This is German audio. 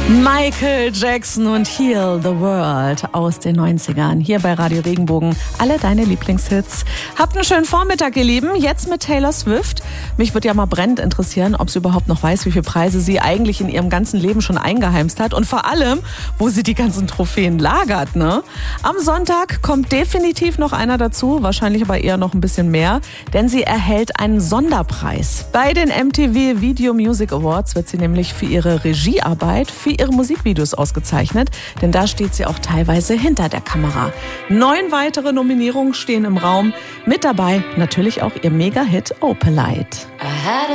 Michael Jackson und Heal the World aus den 90ern. Hier bei Radio Regenbogen. Alle deine Lieblingshits. Habt einen schönen Vormittag, ihr Lieben. Jetzt mit Taylor Swift. Mich würde ja mal brennend interessieren, ob sie überhaupt noch weiß, wie viele Preise sie eigentlich in ihrem ganzen Leben schon eingeheimst hat. Und vor allem, wo sie die ganzen Trophäen lagert, ne? Am Sonntag kommt definitiv noch einer dazu. Wahrscheinlich aber eher noch ein bisschen mehr. Denn sie erhält einen Sonderpreis. Bei den MTV Video Music Awards wird sie nämlich für ihre Regiearbeit, für ihre Musikvideos ausgezeichnet, denn da steht sie auch teilweise hinter der Kamera. 9 weitere Nominierungen stehen im Raum. Mit dabei natürlich auch ihr Mega-Hit Opalite.